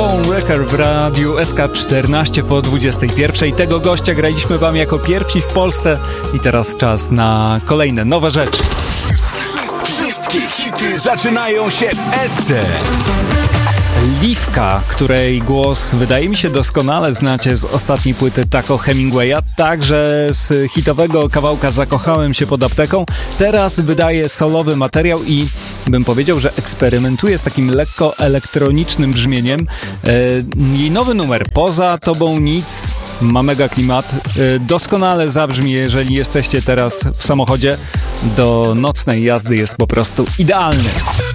Phone Wrecker w radiu SK14 po 21. Tego gościa graliśmy wam jako pierwsi w Polsce i teraz czas na kolejne nowe rzeczy. Wszystkie hity zaczynają się w SC. Liwka, której głos wydaje mi się doskonale znacie z ostatniej płyty Taco Hemingwaya, także z hitowego kawałka Zakochałem się pod apteką, teraz wydaje solowy materiał i bym powiedział, że eksperymentuje z takim lekko elektronicznym brzmieniem. Jej nowy numer Poza tobą nic ma mega klimat, doskonale zabrzmi, jeżeli jesteście teraz w samochodzie, do nocnej jazdy jest po prostu idealny.